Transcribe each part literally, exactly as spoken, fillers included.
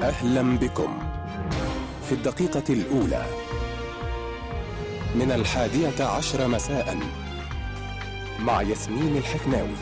أهلا بكم في الدقيقة الأولى من الحادية عشر مساء مع ياسمين الحفناوي.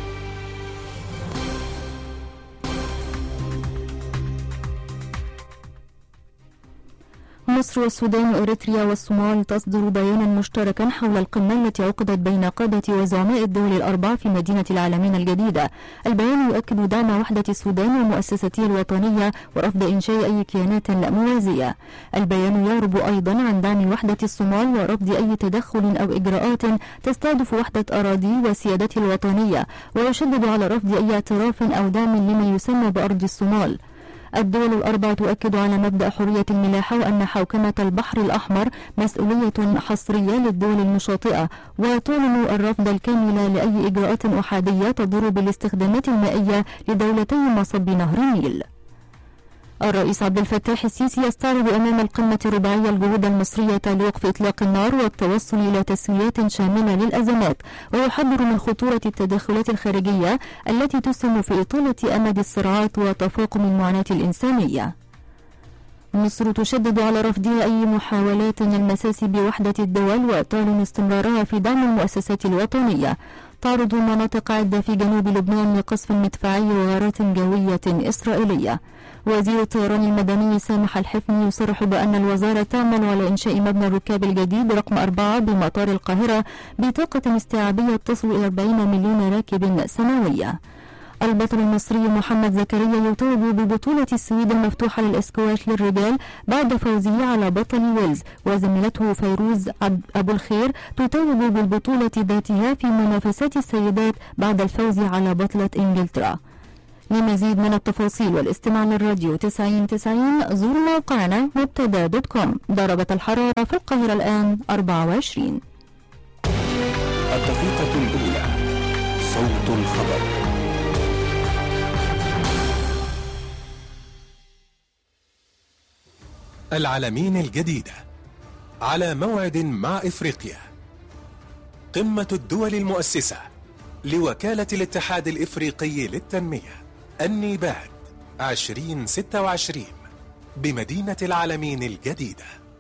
مصر والسودان وإريتريا والصومال تصدر بيانا مشتركا حول القمة التي عقدت بين قادة وزعماء الدول الأربع في مدينة العالمين الجديدة. البيان يؤكد دعم وحدة السودان ومؤسساته الوطنية ورفض إنشاء أي كيانات موازية. البيان يغرب أيضا عن دعم وحدة الصومال ورفض أي تدخل أو إجراءات تستهدف وحدة أراضي وسيادته الوطنية، ويشدد على رفض أي اعتراف أو دعم لما يسمى بأرض الصومال. الدول الأربع تؤكد على مبدأ حرية الملاحة وأن حوكمة البحر الأحمر مسؤولية حصرية للدول المشاطئة، وتعلن الرفض الكامل لأي إجراءات أحادية تضر بالاستخدامات المائية لدولتي مصب نهر النيل. الرئيس عبد الفتاح السيسي يستعرض أمام القمة الرباعية الجهود المصرية لوقف إطلاق النار والتوصل إلى تسويات شاملة للأزمات، ويحذر من خطورة التدخلات الخارجية التي تسهم في إطالة أمد الصراعات وتفاقم المعاناة الإنسانية. مصر تشدد على رفضها أي محاولات للمساس بوحدة الدول وتعلن استمرارها في دعم المؤسسات الوطنية. تعرض مناطق عدة في جنوب لبنان لقصف مدفعي وغارات جوية إسرائيلية. وزير الطيران المدني سامح الحفني يصرح بأن الوزارة تعمل على إنشاء مبنى الركاب الجديد رقم أربعة بمطار القاهرة بطاقة استيعابية تصل إلى أربعين مليون راكب سنويا. البطل المصري محمد زكريا يتوج ببطولة السويد المفتوحة للإسكواش للرجال بعد فوزه على بطل ويلز، وزميلته فيروز أبو الخير تتوج بالبطولة ذاتها في منافسات السيدات بعد الفوز على بطلة إنجلترا. لمزيد من التفاصيل والاستماع للراديو تسعين تسعين زور موقعنا مبتدا دوت كوم. درجة الحرارة في القاهرة الآن أربعة وعشرين. الدقيقة الأولى صوت الخبر. العالمين الجديدة على موعد مع إفريقيا. قمة الدول المؤسسة لوكالة الاتحاد الإفريقي للتنمية النيباد عشرين ستة وعشرين بمدينة العالمين الجديدة.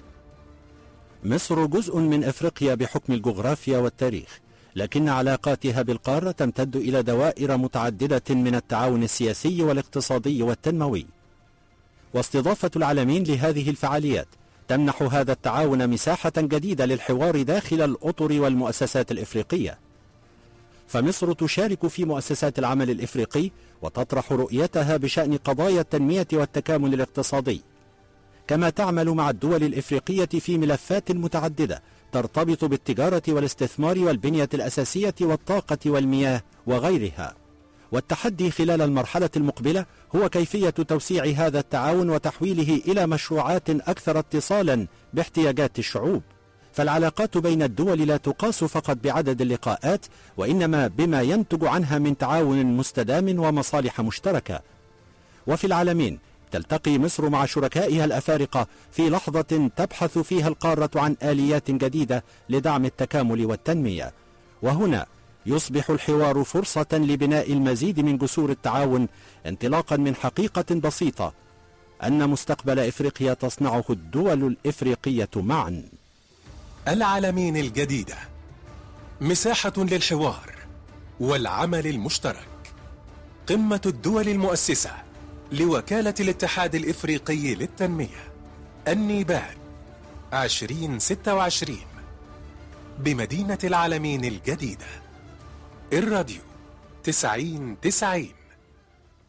مصر جزء من إفريقيا بحكم الجغرافيا والتاريخ، لكن علاقاتها بالقارة تمتد إلى دوائر متعددة من التعاون السياسي والاقتصادي والتنموي. واستضافة العالمين لهذه الفعاليات تمنح هذا التعاون مساحة جديدة للحوار داخل الأطر والمؤسسات الإفريقية. فمصر تشارك في مؤسسات العمل الإفريقي وتطرح رؤيتها بشأن قضايا التنمية والتكامل الاقتصادي، كما تعمل مع الدول الإفريقية في ملفات متعددة ترتبط بالتجارة والاستثمار والبنية الأساسية والطاقة والمياه وغيرها. والتحدي خلال المرحلة المقبلة هو كيفية توسيع هذا التعاون وتحويله إلى مشروعات أكثر اتصالا باحتياجات الشعوب. فالعلاقات بين الدول لا تقاس فقط بعدد اللقاءات، وإنما بما ينتج عنها من تعاون مستدام ومصالح مشتركة. وفي العالمين تلتقي مصر مع شركائها الأفارقة في لحظة تبحث فيها القارة عن آليات جديدة لدعم التكامل والتنمية، وهنا يصبح الحوار فرصة لبناء المزيد من جسور التعاون، انطلاقا من حقيقة بسيطة أن مستقبل إفريقيا تصنعه الدول الإفريقية معا. العالمين الجديدة مساحة للحوار والعمل المشترك. قمة الدول المؤسسة لوكالة الاتحاد الإفريقي للتنمية النيباد عشرين ستة وعشرين بمدينة العالمين الجديدة. الراديو تسعين تسعين.